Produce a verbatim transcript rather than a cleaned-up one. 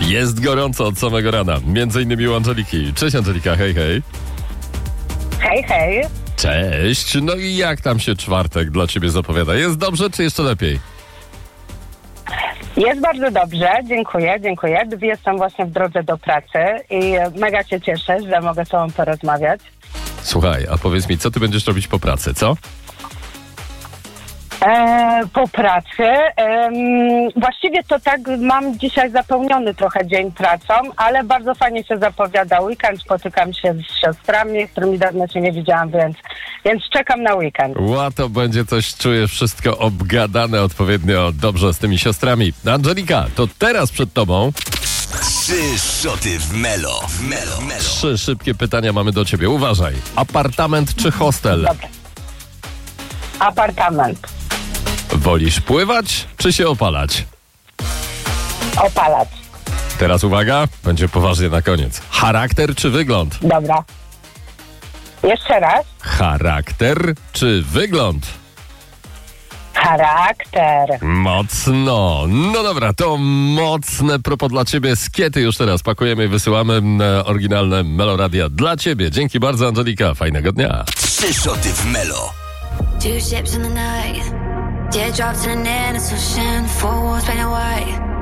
Jest gorąco od samego rana, między innymi u Angeliki. Cześć Angelika, hej, hej. Hej, hej. Cześć, no i jak tam się czwartek dla ciebie zapowiada? Jest dobrze, czy jeszcze lepiej? Jest bardzo dobrze, dziękuję, dziękuję. Jestem właśnie w drodze do pracy i mega się cieszę, że mogę z tobą porozmawiać. Słuchaj, a powiedz mi, co ty będziesz robić po pracy, co? E, po pracy. E, właściwie to tak mam dzisiaj zapełniony trochę dzień pracą, ale bardzo fajnie się zapowiada weekend. Spotykam się z siostrami, z którymi dawno się nie widziałam, więc, więc czekam na weekend. Ła, to będzie coś, czuję wszystko obgadane odpowiednio dobrze z tymi siostrami. Angelika, to teraz przed tobą Trzy szoty w Melo. W Melo. Melo. trzy szybkie pytania mamy do ciebie. Uważaj, apartament czy hostel? Dobra. Apartament. Wolisz pływać czy się opalać? Opalać. Teraz uwaga, będzie poważnie na koniec. Charakter czy wygląd? Dobra. Jeszcze raz. Charakter czy wygląd? Charakter. Mocno. No dobra, to mocne propos dla ciebie. Skiety już teraz pakujemy i wysyłamy na oryginalne Meloradia dla ciebie. Dzięki bardzo, Angelika. Fajnego dnia. Trzy szoty w Melo. Two ships in the night, teardrops in an endless ocean, four walls painted white.